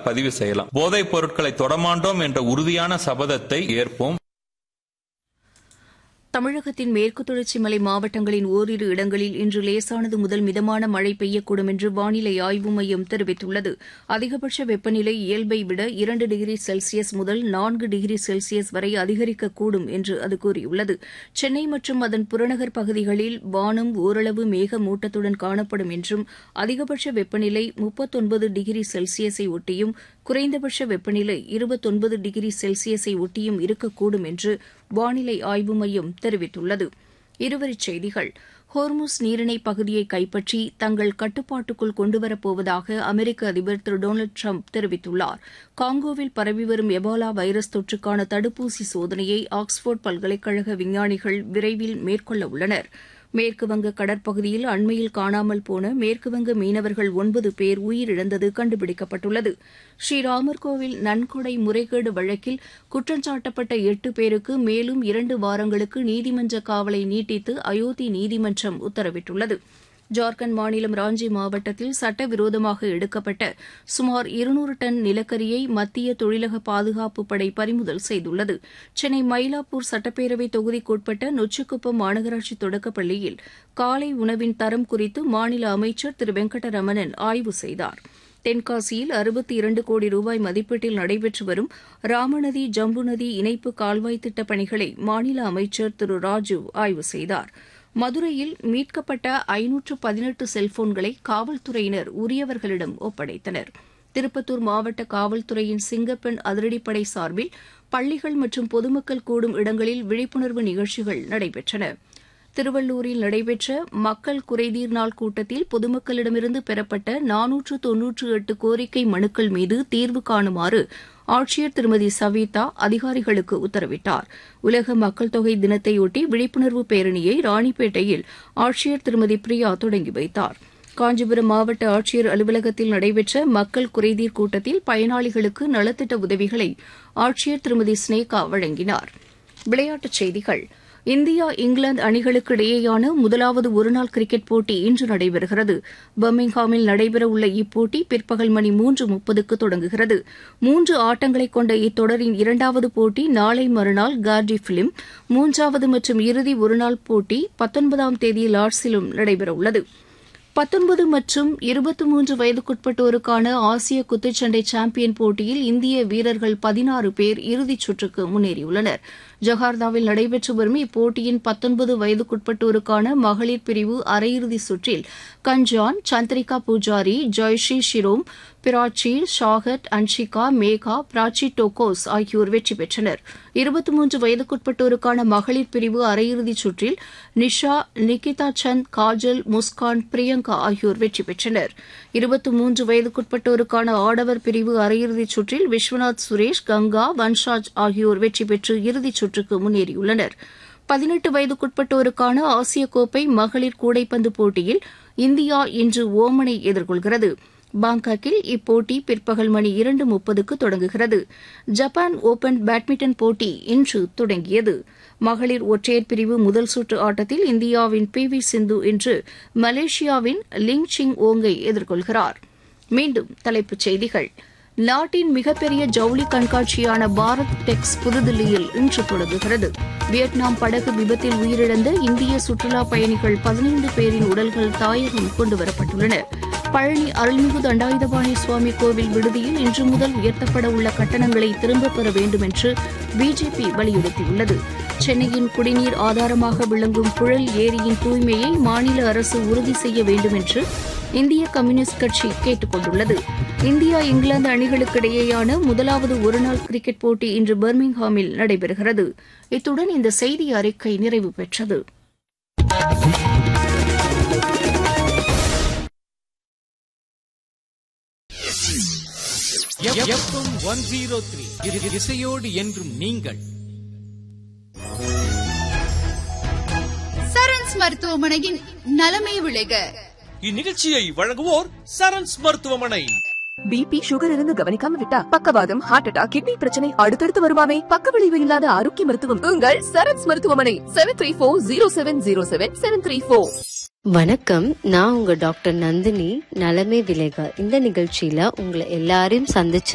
பதிவு செய்யலாம். போதைப் பொருட்களை தொடமாட்டோம் என்ற உறுதியான சபதத்தை ஏற்போம். தமிழகத்தின் மேற்கு தொடர்ச்சி மலை மாவட்டங்களின் ஓரிரு இடங்களில் இன்று லேசானது முதல் மிதமான மழை பெய்யக்கூடும் என்று வானிலை ஆய்வு மையம் தெரிவித்துள்ளது. அதிகபட்ச வெப்பநிலை இயல்பை விட 2 டிகிரி செல்சியஸ் முதல் 4 டிகிரி செல்சியஸ் வரை அதிகரிக்கக்கூடும் என்று அது கூறியுள்ளது. சென்னை மற்றும் அதன் புறநகர் பகுதிகளில் வானம் ஓரளவு மேகமூட்டத்துடன் காணப்படும் என்றும் அதிகபட்ச வெப்பநிலை 39 டிகிரி செல்சியஸை ஒட்டியும் குறைந்தபட்ச வெப்பநிலை 29 டிகிரி செல்சியஸை ஒட்டியும் இருக்கக்கூடும் என்று வானிலை ஆய்வு மையம் தெரிவித்துள்ளது. இருவரிச் செய்திகள். ஹோர்முஸ் நீரிணை பகுதியை கைப்பற்றி தங்கள் கட்டுப்பாட்டுக்குள் கொண்டுவரப்போவதாக அமெரிக்க அதிபர் திரு டொனால்டு ட்ரம்ப் தெரிவித்துள்ளார். காங்கோவில் பரவிவரும் எபோலா வைரஸ் தொற்றுக்கான தடுப்பூசி சோதனையை ஆக்ஸ்போர்ட் பல்கலைக்கழக விஞ்ஞானிகள் விரைவில் மேற்கொள்ள உள்ளனர். மேற்குவங்க கடற்பகுதியில் அண்மையில் காணாமல் போன மேற்குவங்க மீனவர்கள் 9 பேர் உயிரிழந்தது கண்டுபிடிக்கப்பட்டுள்ளது. ஸ்ரீராமர் கோவில் நன்கொடை முறைகேடு வழக்கில் குற்றஞ்சாட்டப்பட்ட 8 பேருக்கு மேலும் 2 வாரங்களுக்கு நீதிமன்ற காவலை நீட்டித்து அயோத்தி நீதிமன்றம் உத்தரவிட்டுள்ளது. ஜார்க்கண்ட் மாநிலம் ராஞ்சி மாவட்டத்தில் சட்டவிரோதமாக எடுக்கப்பட்ட சுமார் 200 டன் நிலக்கரியை மத்திய தொழிலக பாதுகாப்பு படை பறிமுதல் செய்துள்ளது. சென்னை மயிலாப்பூர் சட்டப்பேரவை தொகுதிக்குட்பட்ட நொச்சிக்குப்பம் மாநகராட்சி தொடக்கப்பள்ளியில் காலை உணவின் தரம் குறித்து மாநில அமைச்சர் திரு வெங்கடரமணன் ஆய்வு செய்தார். தென்காசியில் 62 கோடி ரூபாய் மதிப்பீட்டில் நடைபெற்று வரும் ராமநதி ஜம்பு நதி இணைப்பு கால்வாய் திட்டப் பணிகளை மாநில அமைச்சர் திரு ராஜு ஆய்வு செய்தார். மதுரையில் மீட்கப்பட்ட 518 செல்போன்களை காவல்துறையினர் உரியவர்களிடம் ஒப்படைத்தனர். திருப்பத்தூர் மாவட்ட காவல்துறையின் சிங்கப்பெண் அதிரடிப்படை சார்பில் பள்ளிகள் மற்றும் பொதுமக்கள் கூடும் இடங்களில் விழிப்புணர்வு நிகழ்ச்சிகள் நடைபெற்றன. திருவள்ளூரில் நடைபெற்ற மக்கள் குறைதீர் நாள் கூட்டத்தில் பொதுமக்களிடமிருந்து பெறப்பட்ட 498 கோரிக்கை மனுக்கள் மீது தீர்வு காணுமாறு ஆட்சியர் திருமதி சவிதா அதிகாரிகளுக்கு உத்தரவிட்டார். உலக மக்கள் தொகை தினத்தையொட்டி விழிப்புணர்வு பேரணியை ராணிப்பேட்டையில் ஆட்சியர் திருமதி பிரியா தொடங்கி வைத்தார். காஞ்சிபுரம் மாவட்ட ஆட்சியர் அலுவலகத்தில் நடைபெற்ற மக்கள் குறைதீர் கூட்டத்தில் பயனாளிகளுக்கு நலத்திட்ட உதவிகளை ஆட்சியர் திருமதி ஸ்னேகா வழங்கினார். விளையாட்டுச் செய்திகள். இந்தியா இங்கிலாந்து அணிகளுக்கு இடையேயான முதலாவது ஒருநாள் கிரிக்கெட் போட்டி இன்று நடைபெறுகிறது. பர்மிங்ஹாமில் நடைபெறவுள்ள இப்போட்டி பிற்பகல் மணி 3:30க்கு தொடங்குகிறது. 3 ஆட்டங்களைக் கொண்ட இத்தொடரின் 2வது போட்டி நாளை மறுநாள் கார்டிஃபிலும், 3வது மற்றும் இறுதி ஒருநாள் போட்டி 19ஆம் தேதி லார்ட்ஸிலும் நடைபெறவுள்ளது. 19 மற்றும் 23 வயதுக்குட்பட்டோருக்கான ஆசிய குத்துச்சண்டை சாம்பியன் போட்டியில் இந்திய வீரர்கள் 16 பேர் இறுதிச் சுற்றுக்கு முன்னேறியுள்ளனர். ஜகார்த்தாவில் நடைபெற்று வரும் இப்போட்டியின் 19 வயதுக்குட்பட்டோருக்கான மகளிர் பிரிவு அரையிறுதி சுற்றில் கஞ்சான், சந்திரிகா பூஜாரி, ஜெயஸ்ரீ ஷிரோம், பிராச்சி, ஷாகட், அன்ஷிகா, மேகா, பிராச்சி டோகோஸ் ஆகியோர் வெற்றி பெற்றனர். 23 வயதுக்குட்பட்டோருக்கான மகளிர் பிரிவு அரையிறுதிச் சுற்றில் நிஷா, நிகிதா சந்த், காஜல், முஸ்கான், பிரியங்கா ஆகியோர் வெற்றி பெற்றனர். 23 வயதுக்குட்பட்டோருக்கான ஆடவர் பிரிவு அரையிறுதிச் சுற்றில் விஸ்வநாத் சுரேஷ், கங்கா, வன்ஷாஜ் ஆகியோர் வெற்றி பெற்று இறுதிச் சுற்றுக்கு முன்னேறியுள்ளனர். 18 வயதுக்குட்பட்டோருக்கான ஆசிய கோப்பை மகளிர் கூடைப்பந்து போட்டியில் இந்தியா இன்று ஓமனை எதிர்கொள்கிறது. பாங்காக்கில் இப்போட்டி பிற்பகல் மணி 2:30க்கு தொடங்குகிறது. ஜப்பான் ஓபன் பேட்மிண்டன் போட்டி இன்று தொடங்கியது. மகளிர் ஒற்றையர் பிரிவு முதல் சுற்று ஆட்டத்தில் இந்தியாவின் பி.வி. சிந்து இன்று மலேசியாவின் லிங் சிங் ஓங்கை எதிர்கொள்கிறார். மீண்டும் தலைப்புச் செய்திகள். நாட்டின் மிகப்பெரிய ஜவுளி கண்காட்சியான பாரத் டெக்ஸ் புதுதில்லியில் இன்று தொடங்குகிறது. வியட்நாம் படகு விபத்தில் உயிரிழந்த இந்திய சுற்றுலாப் பயணிகள் 15 பேரின் உடல்கள் தாயகம் கொண்டுவரப்பட்டுள்ளன. பழனி அருள்மிகு தண்டாயுதபாணி சுவாமி கோவில் விடுதியில் இன்று முதல் உயர்த்தப்பட உள்ள கட்டணங்களை திரும்பப் பெற வேண்டும் என்று பிஜேபி வலியுறுத்தியுள்ளது. சென்னையின் குடிநீர் ஆதாரமாக விளங்கும் புழல் ஏரியின் தூய்மையை மாநில அரசு உறுதி செய்ய வேண்டும் என்று இந்திய கம்யூனிஸ்ட் கட்சி கேட்டுக் கொண்டுள்ளது. இந்தியா இங்கிலாந்து அணிகளுக்கிடையேயான முதலாவது ஒருநாள் கிரிக்கெட் போட்டி இன்று பர்மிங்ஹாமில் நடைபெறுகிறது. இத்துடன் இந்த செய்தி அறிக்கை நிறைவு பெற்றது. இசையோடு என்றும் நீங்கள். சரண்ஸ் மருத்துவமனையின் நலமே விளைக. இந்நிகழ்ச்சியை வழங்குவோர் சரண்ஸ் மருத்துவமனை. பிபி, சுகர் இருந்து கவனிக்காம விட்டா பக்கவாதம், ஹார்ட் அட்டாக், கிட்னி பிரச்சனை அடுத்தடுத்து வருமாமே. பக்க விளைவு இல்லாத ஆரோக்கிய மருத்துவம் உங்கள் சரண்ஸ் மருத்துவமனை. 7340777734. வணக்கம், நான் உங்க டாக்டர் நந்தினி. நலமே விளைக இந்த நிகழ்ச்சியில உங்களை எல்லாரையும் சந்திச்சு